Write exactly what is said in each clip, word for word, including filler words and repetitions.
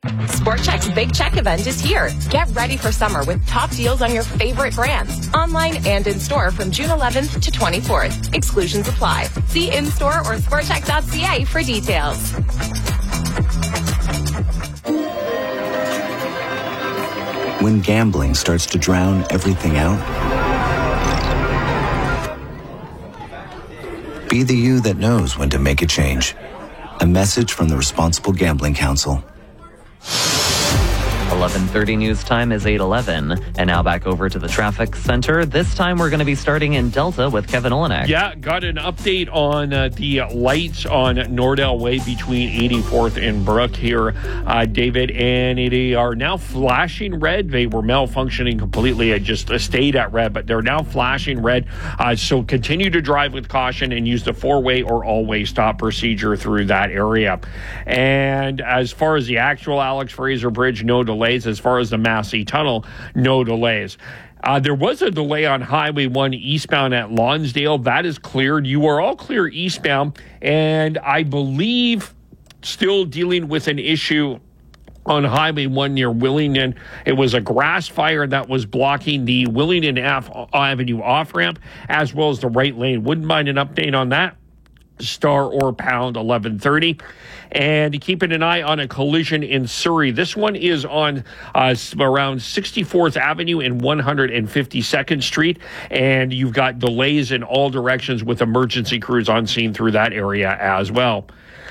Sport Chek's Big Check event is here. Get ready for summer with top deals on your favorite brands, online and in store from June eleventh to twenty-fourth. Exclusions apply. See in-store or sport chek dot c a for details. When gambling starts to drown everything out, be the you that knows when to make a change. A message from the Responsible Gambling Council. eleven thirty news time is eight eleven. And now back over to the traffic center. This time we're going to be starting in Delta with Kevin Olenek. Yeah, got an update on uh, the lights on Nordell Way between eighty-fourth and Brook here, uh, David. And they are now flashing red. They were malfunctioning completely. It just uh, stayed at red, but they're now flashing red. Uh, so continue to drive with caution and use the four-way or all-way stop procedure through that area. And as far as the actual Alex Fraser Bridge, no delays. As far as the Massey Tunnel, no delays. Uh, there was a delay on Highway one eastbound at Lonsdale. That is cleared. You are all clear eastbound. And I believe still dealing with an issue on Highway one near Willingdon. It was a grass fire that was blocking the Willingdon Avenue off-ramp as well as the right lane. Wouldn't mind an update on that. Star or pound eleven thirty. And keeping an eye on a collision in Surrey. This one is on uh, around sixty-fourth Avenue and one hundred fifty-second Street. And you've got delays in all directions with emergency crews on scene through that area as well.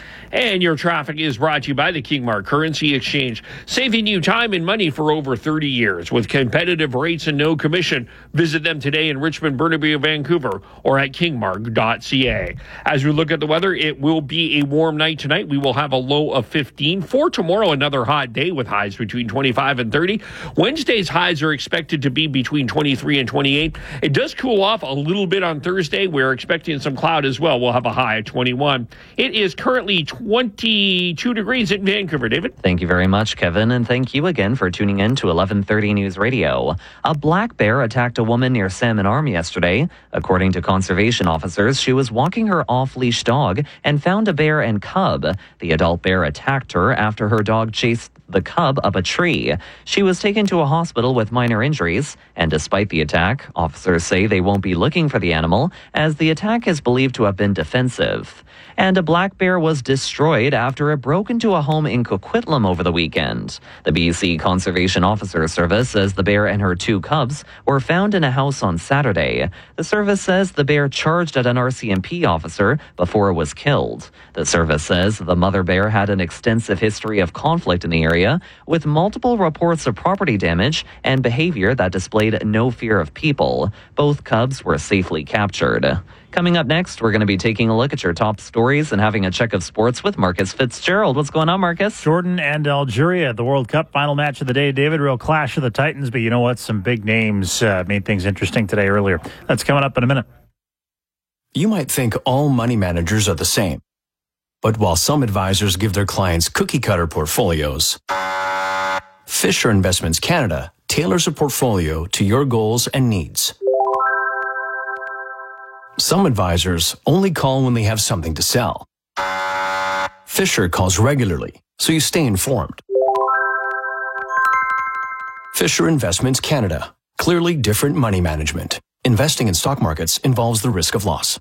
And your traffic is brought to you by the Kingmark Currency Exchange, saving you time and money for over thirty years with competitive rates and no commission. Visit them today in Richmond, Burnaby, or Vancouver, or at kingmark dot c a. As we look at the weather, it will be a warm night tonight. We will have a low of fifteen. For tomorrow, another hot day with highs between twenty-five and thirty. Wednesday's highs are expected to be between twenty-three and twenty-eight. It does cool off a little bit on Thursday. We're expecting some cloud as well. We'll have a high of twenty-one. It is currently twenty-two degrees in Vancouver, David. Thank you very much, Kevin, and thank you again for tuning in to eleven thirty News Radio. A black bear attacked a woman near Salmon Arm yesterday. According to conservation officers, she was walking her off-leash dog and found a bear and cub. The adult bear attacked her after her dog chased the cub up a tree. She was taken to a hospital with minor injuries, and despite the attack, officers say they won't be looking for the animal, as the attack is believed to have been defensive. And a black bear was destroyed after it broke into a home in Coquitlam over the weekend. The B C Conservation Officer Service says the bear and her two cubs were found in a house on Saturday. The service says the bear charged at an R C M P officer before it was killed. The service says the mother bear had an extensive history of conflict in the area, with multiple reports of property damage and behavior that displayed no fear of people. Both cubs were safely captured. Coming up next, we're going to be taking a look at your top stories and having a check of sports with Marcus Fitzgerald. What's going on, Marcus? Jordan and Algeria, the World Cup final match of the day. David, real clash of the Titans, but you know what? Some big names uh, made things interesting today earlier. That's coming up in a minute. You might think all money managers are the same. But while some advisors give their clients cookie-cutter portfolios, Fisher Investments Canada tailors a portfolio to your goals and needs. Some advisors only call when they have something to sell. Fisher calls regularly, so you stay informed. Fisher Investments Canada. Clearly different money management. Investing in stock markets involves the risk of loss.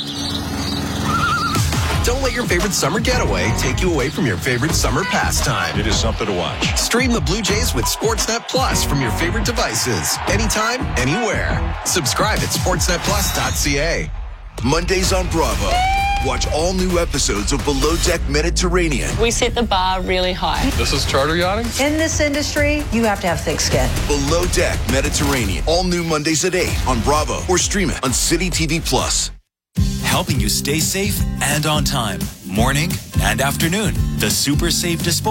Don't let your favorite summer getaway take you away from your favorite summer pastime. It is something to watch. Stream the Blue Jays with Sportsnet Plus from your favorite devices. Anytime, anywhere. Subscribe at sportsnet plus dot c a. Mondays on Bravo. Watch all new episodes of Below Deck Mediterranean. We set the bar really high. This is charter yachting? In this industry, you have to have thick skin. Below Deck Mediterranean. All new Mondays at eight on Bravo or stream it on City T V Plus. Helping you stay safe and on time. Morning and afternoon. The Super Safe Disposal